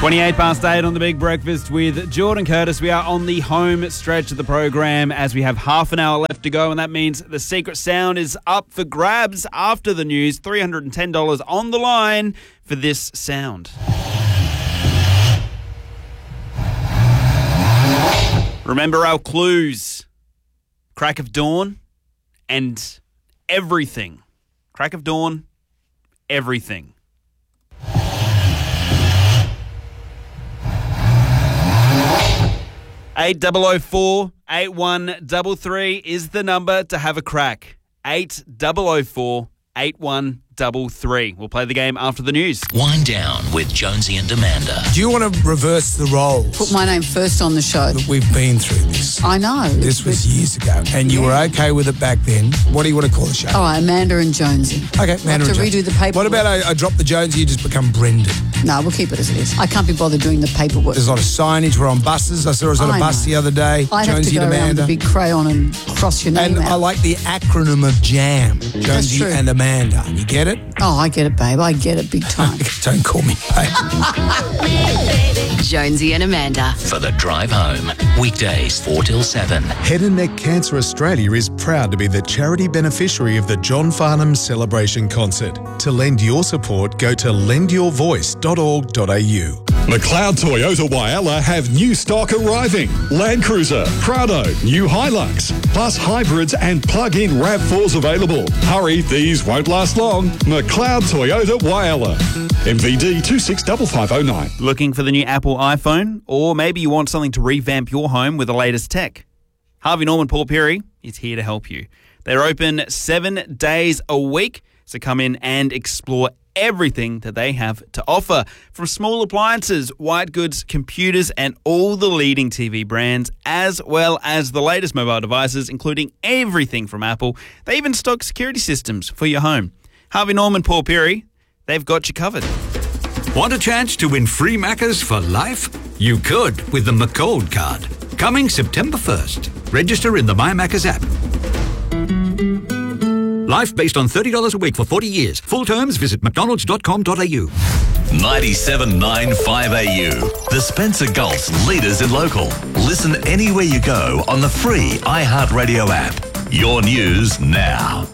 28 past 8 on the Big Breakfast with Jordan Curtis. We are on the home stretch of the program as we have half an hour left to go, and that means the secret sound is up for grabs after the news. $310 on the line for this sound. Remember our clues. Crack of dawn and everything. Crack of dawn, everything. 8004-8133 is the number to have a crack. 8004-8133. We'll play the game after the news. Wind down with Jonesy and Amanda. Do you want to reverse the roles? Put my name first on the show. That we've been through this. I know. This was years ago, and you were okay with it back then. What do you want to call the show? Oh, Amanda and Jonesy. Okay, Amanda and Jonesy. redo the paperwork. What about I drop the Jonesy, you just become Brendan? No, we'll keep it as it is. I can't be bothered doing the paperwork. There's a lot of signage. We're on buses. I saw us on a bus the other day. I'd Jonesy have to go and around Amanda. with a big crayon and cross your name And out. I like the acronym of JAM. Jonesy true. and Amanda. You get it? Oh, I get it, babe. I get it big time. Don't call me babe. Jonesy and Amanda. For the drive home. Weekdays 4 till 7. Head and Neck Cancer Australia is proud to be the charity beneficiary of the John Farnham Celebration Concert. To lend your support, go to lendyourvoice.org.au. McLeod Toyota Whyalla have new stock arriving. Land Cruiser, Prado, new Hilux, plus hybrids and plug-in RAV4s available. Hurry, these won't last long. McLeod Toyota Whyalla. MVD 265509. Looking for the new Apple iPhone? Or maybe you want something to revamp your home with the latest tech? Harvey Norman Paul Perry is here to help you. They're open 7 days a week, so come in and explore everything that they have to offer. From small appliances, white goods, computers, and all the leading TV brands, as well as the latest mobile devices, including everything from Apple. They even stock security systems for your home. Harvey Norman Paul Perry, they've got you covered. Want a chance to win free Maccas for life? You could with the McCold card. Coming September 1st. Register in the My Maccas app. Life based on $30 a week for 40 years. Full terms, visit mcdonalds.com.au. 97.9 The Spencer Gulf's leaders in local. Listen anywhere you go on the free iHeartRadio app. Your news now.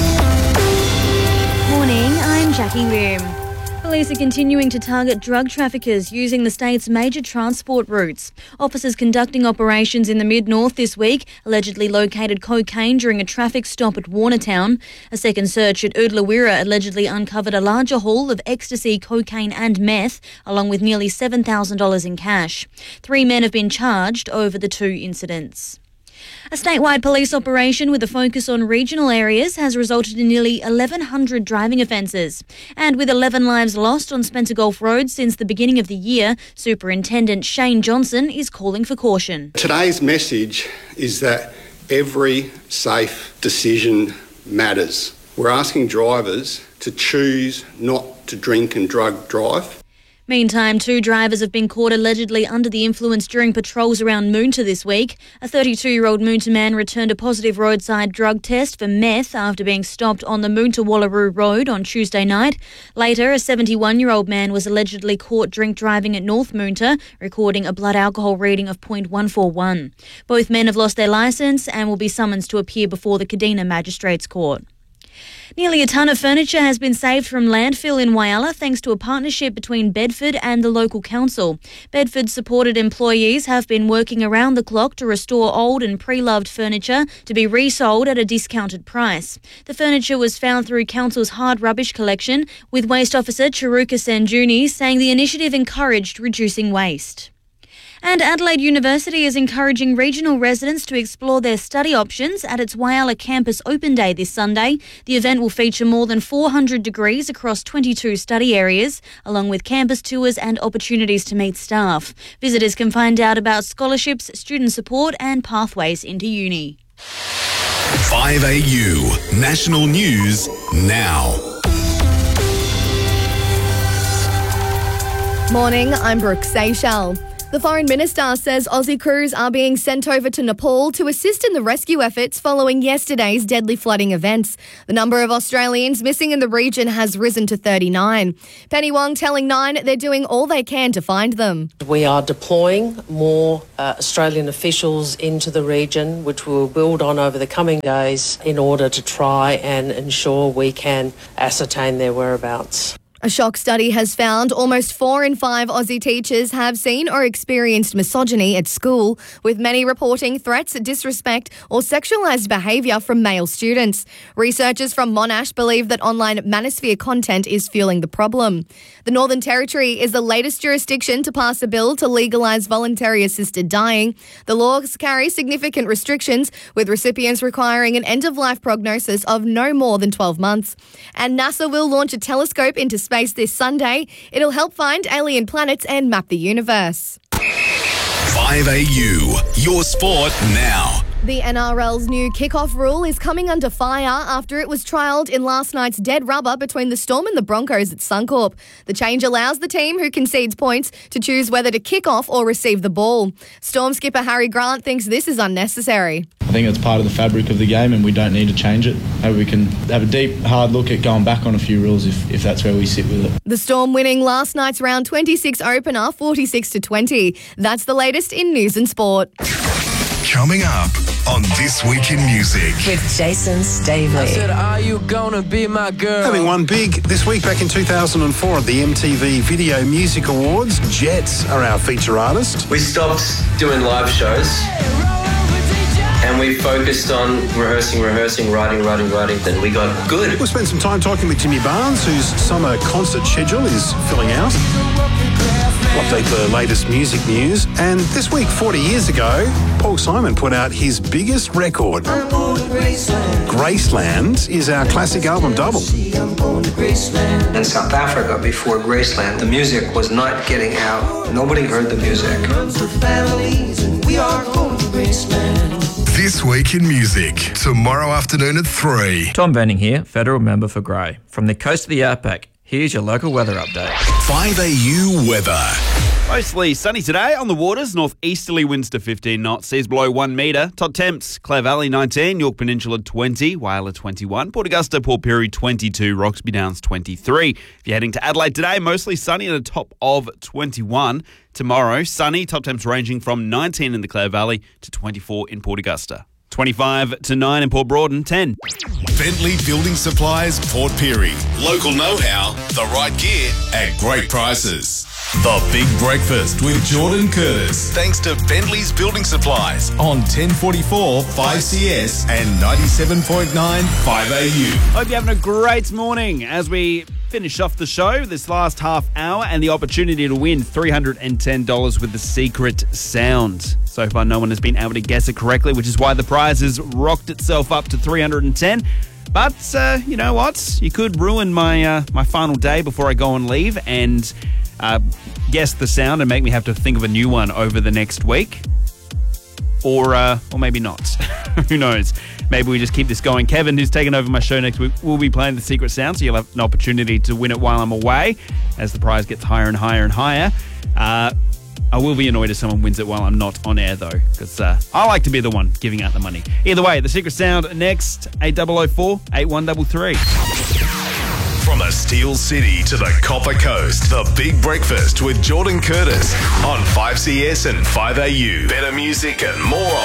Morning, I'm Jackie Boom. Police are continuing to target drug traffickers using the state's major transport routes. Officers conducting operations in the mid-north this week allegedly located cocaine during a traffic stop at Warnertown. A second search at Oodlawira allegedly uncovered a larger haul of ecstasy, cocaine and meth, along with nearly $7,000 in cash. 3 men have been charged over the 2 incidents. A statewide police operation with a focus on regional areas has resulted in nearly 1,100 driving offences. And with 11 lives lost on Spencer Gulf Road since the beginning of the year, Superintendent Shane Johnson is calling for caution. Today's message is that every safe decision matters. We're asking drivers to choose not to drink and drug drive. Meantime, 2 drivers have been caught allegedly under the influence during patrols around Moonta this week. A 32-year-old Moonta man returned a positive roadside drug test for meth after being stopped on the Moonta-Wallaroo Road on Tuesday night. Later, a 71-year-old man was allegedly caught drink driving at North Moonta, recording a blood alcohol reading of 0.141. Both men have lost their licence and will be summoned to appear before the Kadina Magistrates Court. Nearly a tonne of furniture has been saved from landfill in Whyalla thanks to a partnership between Bedford and the local council. Bedford-supported employees have been working around the clock to restore old and pre-loved furniture to be resold at a discounted price. The furniture was found through council's hard rubbish collection, with Waste Officer Chiruka Sanjuni saying the initiative encouraged reducing waste. And Adelaide University is encouraging regional residents to explore their study options at its Whyalla Campus Open Day this Sunday. The event will feature more than 400 degrees across 22 study areas, along with campus tours and opportunities to meet staff. Visitors can find out about scholarships, student support and pathways into uni. 5AU, national news now. Morning, I'm Brooke Seychelles. The The Foreign Minister says Aussie crews are being sent over to Nepal to assist in the rescue efforts following yesterday's deadly flooding events. The number of Australians missing in the region has risen to 39. Penny Wong telling Nine they're doing all they can to find them. We are deploying more Australian officials into the region, which we will build on over the coming days in order to try and ensure we can ascertain their whereabouts. A shock study has found almost 4 in 5 Aussie teachers have seen or experienced misogyny at school, with many reporting threats, disrespect or sexualised behaviour from male students. Researchers from Monash believe that online manosphere content is fueling the problem. The Northern Territory is the latest jurisdiction to pass a bill to legalise voluntary assisted dying. The laws carry significant restrictions, with recipients requiring an end-of-life prognosis of no more than 12 months. And NASA will launch a telescope into space this Sunday. It'll help find alien planets and map the universe. 5AU, your sport now. The NRL's new kickoff rule is coming under fire after it was trialled in last night's dead rubber between the Storm and the Broncos at Suncorp. The change allows the team who concedes points to choose whether to kick off or receive the ball. Storm skipper Harry Grant thinks this is unnecessary. I think it's part of the fabric of the game and we don't need to change it. Maybe we can have a deep, hard look at going back on a few rules if that's where we sit with it. The Storm winning last night's round 26 opener 46-20. That's the latest in news and sport. Coming up on This Week in Music. With Jason Stavely. I said, are you gonna be my girl? Having won big this week back in 2004 at the MTV Video Music Awards, Jets are our feature artist. We stopped doing live shows and we focused on rehearsing, writing. Then we got good. We'll spend some time talking with Jimmy Barnes, whose summer concert schedule is filling out. We'll update the latest music news. And this week, 40 years ago, Paul Simon put out his biggest record. Graceland is our classic album double. In South Africa, before Graceland, the music was not getting out. Nobody heard the music. This Week in Music, tomorrow afternoon at 3. Tom Benning here, Federal Member for Grey. From the coast of the Outback, here's your local weather update. 5AU weather. Mostly sunny today on the waters. Northeasterly winds to 15 knots. Seas below 1 metre. Top temps, Clare Valley 19, York Peninsula 20, Whyalla 21, Port Augusta, Port Pirie 22, Roxby Downs 23. If you're heading to Adelaide today, mostly sunny at a top of 21. Tomorrow, sunny, top temps ranging from 19 in the Clare Valley to 24 in Port Augusta. 25 to 9 in Port Broughton, 10. Bentley Building Supplies, Port Pirie. Local know-how, the right gear at great prices. The Big Breakfast with Jordan Curtis. Thanks to Bentley's Building Supplies on 1044 5CS and 97.9 5AU. Hope you're having a great morning as we finish off the show this last half hour and the opportunity to win $310 with the secret sound. So far, no one has been able to guess it correctly, which is why the prize has rocked itself up to $310. But you know what? You could ruin my my final day before I go on leave and guess the sound and make me have to think of a new one over the next week. Or maybe not. Who knows? Maybe we just keep this going. Kevin, who's taking over my show next week, will be playing the secret sound, so you'll have an opportunity to win it while I'm away as the prize gets higher and higher and higher. I will be annoyed if someone wins it while I'm not on air, though, because I like to be the one giving out the money. Either way, the secret sound next, 8004 8133. From the Steel City to the Copper Coast, the Big Breakfast with Jordan Curtis on 5CS and 5AU. Better music and more